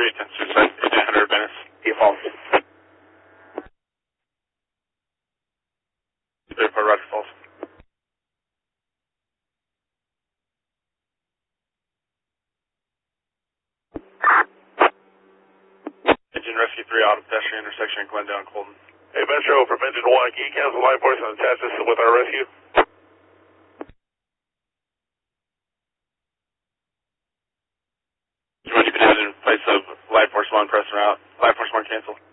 10 suicide, 800 Venice. Default. Verify Roger Falls. Engine Rescue 3, auto pedestrian intersection, Glendale and Colton. Hey, Metro, from Engine 1, can you cancel line force and attach this with our rescue? You want to put it in place of Light Force 1, press route. Light Force 1, cancel.